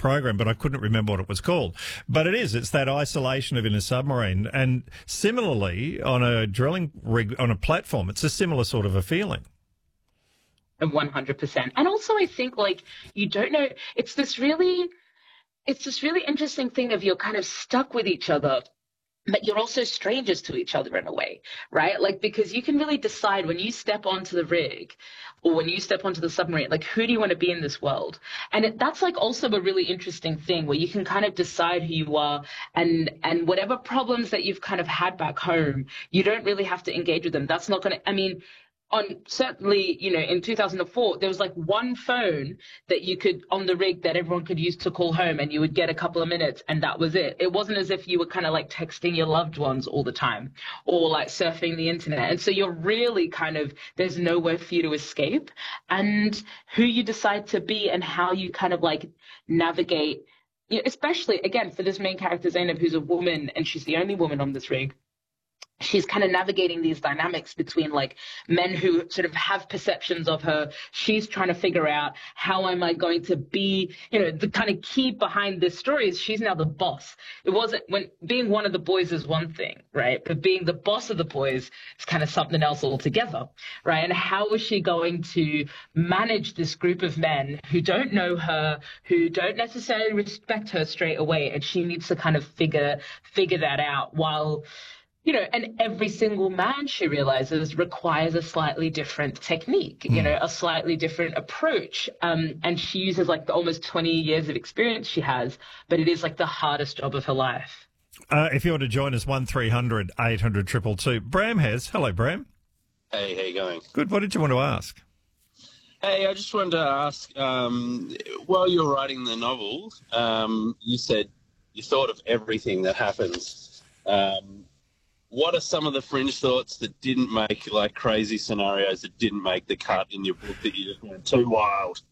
program, but I couldn't remember what it was called. But it's that isolation of in a submarine. And similarly, on a drilling rig, on a platform, it's a similar sort of a feeling. 100%. And also I think like, you don't know, it's this really interesting thing of you're kind of stuck with each other, but you're also strangers to each other in a way, right? Like, because you can really decide when you step onto the rig or when you step onto the submarine, like, who do you want to be in this world? And that's like also a really interesting thing where you can kind of decide who you are, and whatever problems that you've kind of had back home, you don't really have to engage with them. That's not going to, I mean, certainly, you know, in 2004, there was like one phone that you could on the rig that everyone could use to call home, and you would get a couple of minutes, and that was it. It wasn't as if you were kind of like texting your loved ones all the time or like surfing the internet. And so you're really kind of, there's nowhere for you to escape. And who you decide to be and how you kind of like navigate, you know, especially again for this main character, Zainab, who's a woman and she's the only woman on this rig. She's kind of navigating these dynamics between like men who sort of have perceptions of her. She's trying to figure out, how am I going to be, you know, the kind of key behind this story is she's now the boss. It wasn't, when being one of the boys is one thing, right? But being the boss of the boys is kind of something else altogether, right? And how is she going to manage this group of men who don't know her, who don't necessarily respect her straight away? And she needs to kind of figure that out while, you know, and every single man, she realizes, requires a slightly different technique, you know, a slightly different approach. And she uses like the almost 20 years of experience she has, but it is like the hardest job of her life. If you want to join us, 1300 800 222. Bram has. Hello, Bram. Hey, how you going? Good. What did you want to ask? Hey, I just wanted to ask, while you were writing the novel, you said you thought of everything that happens. What are some of the fringe thoughts that didn't make, like crazy scenarios that didn't make the cut in your book that you just went too wild?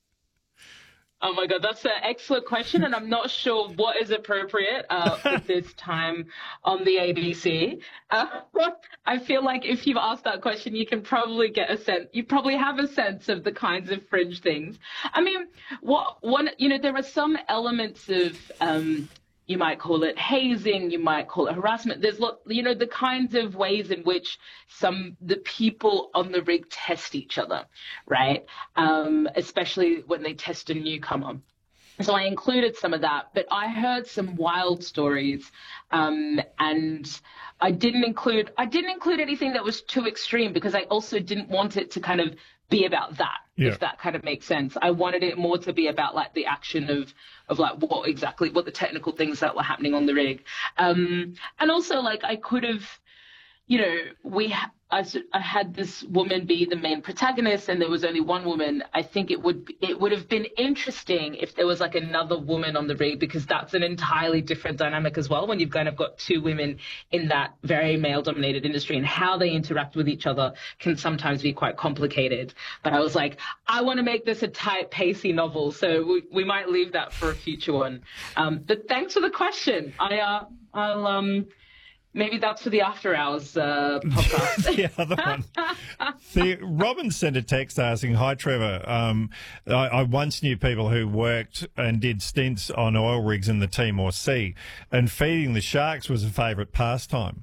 Oh my God, that's an excellent question, and I'm not sure what is appropriate at this time on the ABC. I feel like if you've asked that question, you can probably get a sense. You probably have a sense of the kinds of fringe things. I mean, there are some elements of you might call it hazing, you might call it harassment. There's the kinds of ways in which the people on the rig test each other, right? Especially when they test a newcomer. So I included some of that, but I heard some wild stories, and I didn't include anything that was too extreme, because I also didn't want it to kind of be about that, if that kind of makes sense. I wanted it more to be about like the action of like what the technical things that were happening on the rig. And also like I could have, you know, I had this woman be the main protagonist, and there was only one woman. I think it would have been interesting if there was like another woman on the rig, because that's an entirely different dynamic as well, when you've kind of got two women in that very male-dominated industry, and how they interact with each other can sometimes be quite complicated. But I was like, I want to make this a tight, pacey novel, so we might leave that for a future one. But thanks for the question. I'll maybe that's for the After Hours podcast. The other one. Robin sent a text asking, "Hi, Trevor. I once knew people who worked and did stints on oil rigs in the Timor Sea, and feeding the sharks was a favourite pastime."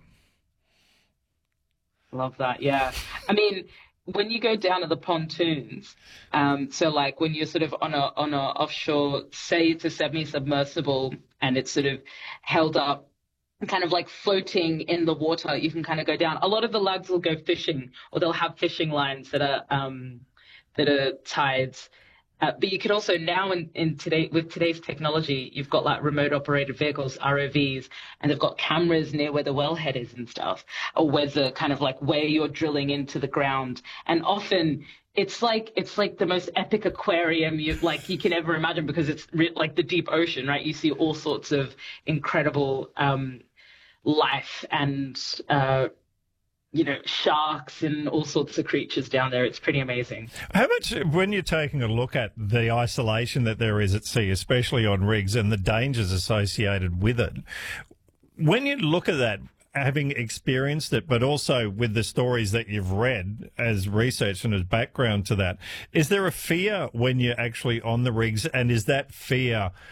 Love that, yeah. I mean, when you go down to the pontoons, so like when you're sort of on a offshore, say it's a semi-submersible, and it's sort of held up, kind of like floating in the water, you can kind of go down. A lot of the lads will go fishing, or they'll have fishing lines that are tied. But you could also now with today's technology, you've got like remote operated vehicles, ROVs, and they've got cameras near where the wellhead is and stuff, or where where you're drilling into the ground. And often it's like the most epic aquarium you can ever imagine, because it's like the deep ocean, right? You see all sorts of incredible life and sharks and all sorts of creatures down there. It's pretty amazing. How much, when you're taking a look at the isolation that there is at sea, especially on rigs, and the dangers associated with it, when you look at that, having experienced it, but also with the stories that you've read as research and as background to that, is there a fear when you're actually on the rigs, and is that fear